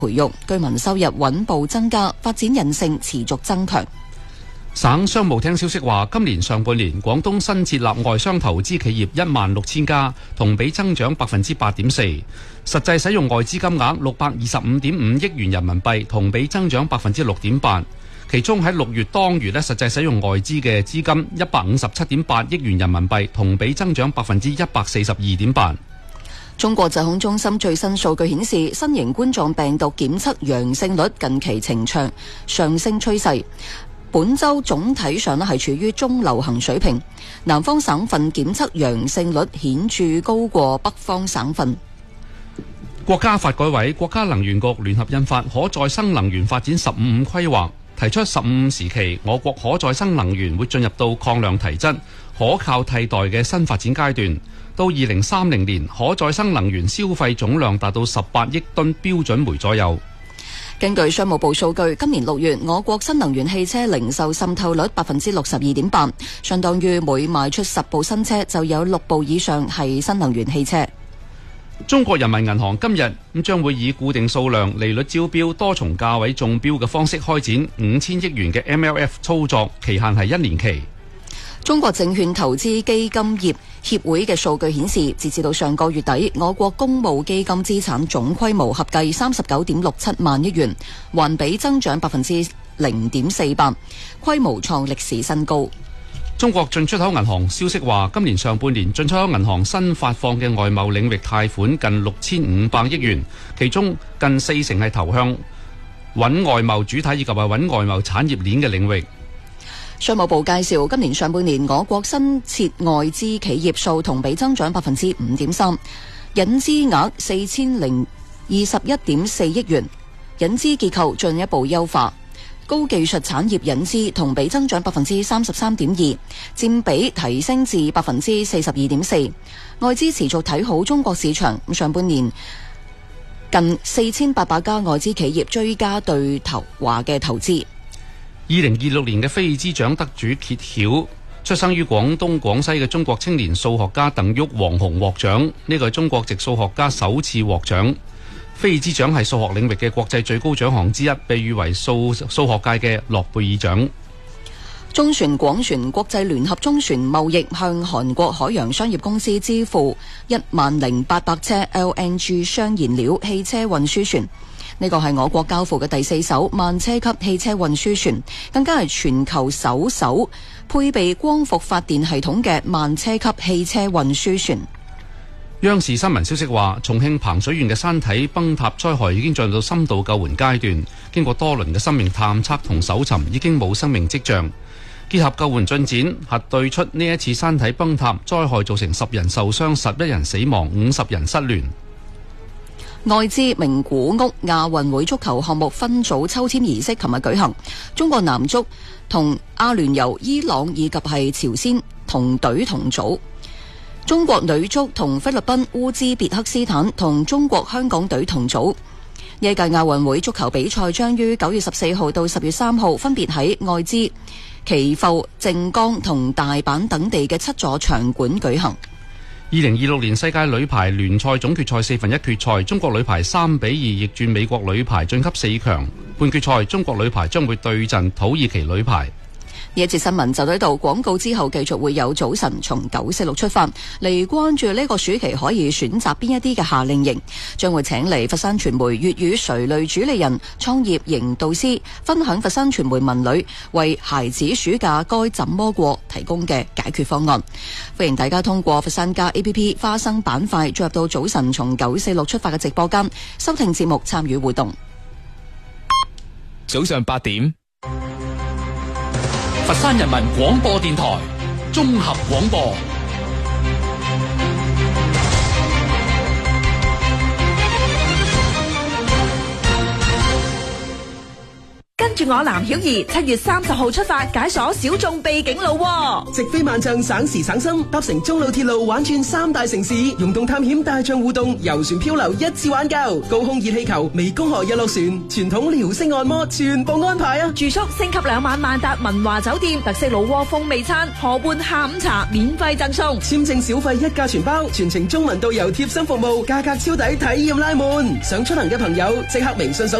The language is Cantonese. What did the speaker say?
培育，居民收入穩步增加，發展韌性持續增強。 省商務廳消息話，今年上半年廣東新設立外商投資企業16000家，同比增長8.4%，實際使用外資金額625.5億元人民幣，同比增長6.8%。其中喺6月當月實際使用外資嘅資金157.8億元人民幣，同比增長142.8%。 中國疾控中心最新數據顯示，新型冠狀病毒檢測陽性率近期呈上升趨勢。本週總體上係處於中流行水平，南方省份檢測陽性率顯著高過北方省份。 國家發改委、國家能源局聯合印發《可再生能源發展15規劃》，提出15時期我國可再生能源會進入到抗量提質、可靠替代嘅新發展階段。到2030年，可再生能源消費總量達到18億噸標準煤左右。 根據商務部數據，今年6月我國新能源汽車零售滲透率62.8%，相當於每賣出10部新車就有6部以上係新能源汽車。 中國人民銀行今日將會以固定數量利率招標、多重價位中標嘅方式開展5000億元嘅 MLF 操作，期限係1年期。 中國證券投資基金業協會嘅數據顯示，截至到上個月底，我國公募基金資產總規模合計39.67萬億元，環比增長0.48%，規模創歷史新高。 中國進出口銀行消息話，今年上半年進出口銀行新發放嘅外貿領域貸款近6500億元，其中近40%係投向穩外貿主體以及穩外貿產業鏈嘅領域。 商務部介紹，今年上半年我國新設外資企業數同比增長5.3%，引資額4021.4億元，引資結構進一步優化。高技術產業引資同比增長33.2%，佔比提升至42.4%。外資持續睇好中國市場，上半年近4800家外資企業追加對華嘅投資。 2026年嘅菲爾茲獎得主揭曉，出生於廣東廣西嘅中國青年數學家鄧旭黃洪獲獎，呢個係中國籍數學家首次獲獎。菲爾茲獎係數學領域嘅國際最高獎項之一，被譽為數學界嘅諾貝爾獎。 中船廣船國際聯合中船貿易向韓國海洋商業公司支付10800車 LNG 雙燃料汽車運輸船。呢個係我國交付嘅第4艘慢車級汽車運輸船，更加係全球首艘配備光伏發電系統嘅慢車級汽車運輸船。 央視新聞消息話，重慶彭水縣嘅山體崩塌災害已經進入到深度救援階段，經過多輪嘅生命探測同搜尋，已經冇生命跡象。結合救援進展，核對出呢一次山體崩塌災害造成10人受傷、11人死亡、50人失聯。 外資名古屋亞運會足球項目分組抽籤儀式琴日舉行，中國男足同阿聯酋、伊朗以及係朝鮮同隊同組，中國女足同菲律賓、烏茲別克斯坦同中國香港隊同組。呢一屆亞運會足球比賽將於9月14號到10月3號分別喺愛知、岐阜、靜岡同大阪等地嘅7座場館舉行。 2026年世界女排聯賽總決賽1/4決賽，中國女排3-2逆轉美國女排晉級4強。半決賽，中國女排將會對陣土耳其女排。呢一節新聞就到呢度，廣告之後繼續會有早晨從946出發嚟關注呢個暑期可以選擇邊一啲嘅夏令營，將會請嚟佛山傳媒粵語垂類主理人、創業營導師分享佛山傳媒文旅為孩子暑假該怎麼過提供嘅解決方案。歡迎大家通過佛山家 APP 花生板塊進入到早晨從946出發嘅直播間收聽節目，參與互動。 早上8點，佛山人民廣播電台綜合廣播。 跟跟住我藍曉儀7月30號出發解鎖小眾秘境路喎， 直飛萬象，省時省心，搭乘中路鐵路玩轉3大城市，溶洞探險、大象互動、遊船漂流，一次玩夠。高空熱氣球、湄公河日落船、傳統遼式按摩，全部安排啊！ 住宿升級2晚萬達文華酒店，特色老窩風味餐，河畔下午茶免費贈送， 簽證小費一價全包，全程中文導遊貼心服務，價格超抵，體驗拉滿。想出行嘅朋友即刻微信搜